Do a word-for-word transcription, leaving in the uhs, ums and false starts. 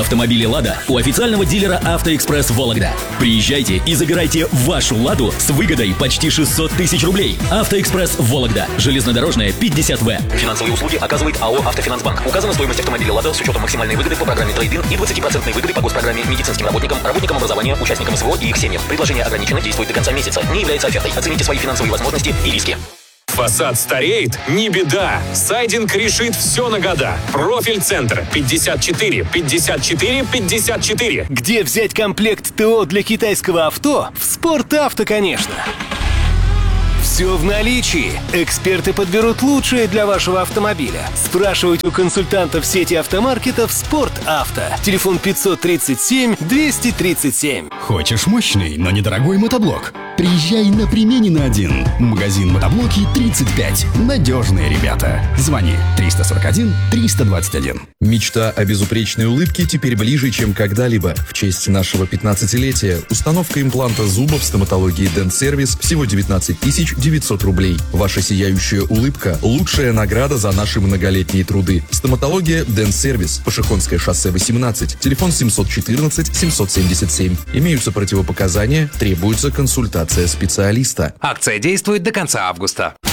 Автомобили «Лада» у официального дилера «Автоэкспресс» Вологда. Приезжайте и забирайте вашу «Ладу» с выгодой почти шестьсот тысяч рублей. «Автоэкспресс» Вологда. Железнодорожная, пятьдесят вэ. Финансовые услуги оказывает АО «Автофинансбанк». Указана стоимость автомобиля «Лада» с учетом максимальной выгоды по программе «Трейд-ин» и двадцать процентов выгоды по госпрограмме медицинским работникам, работникам образования, участникам СВО и их семьям. Предложение ограничено, действует до конца месяца. Не является офертой. Оцените свои финансовые возможности и риски. Фасад стареет? Не беда. Сайдинг решит все на года. Профиль-центр пятьдесят четыре пятьдесят четыре пятьдесят четыре. Где взять комплект ТО для китайского авто? В «Спорт-Авто», конечно. Все в наличии. Эксперты подберут лучшее для вашего автомобиля. Спрашивайте у консультантов сети автомаркетов «Спорт-Авто». Телефон пятьсот тридцать семь двести тридцать семь. Хочешь мощный, но недорогой мотоблок? Приезжай на Применина один. Магазин мотоблоки тридцать пять. Надежные ребята. Звони триста сорок один триста двадцать один. Мечта о безупречной улыбке теперь ближе, чем когда-либо. В честь нашего пятнадцатилетия установка импланта зубов в стоматологии Dent Service всего девятнадцать тысяч девятьсот рублей. Ваша сияющая улыбка – лучшая награда за наши многолетние труды. Стоматология Dent Service. Пашихонское шоссе восемнадцать. Телефон семьсот четырнадцать семьсот семьдесят семь. Имеются противопоказания, требуется консультация специалиста. Акция действует до конца августа.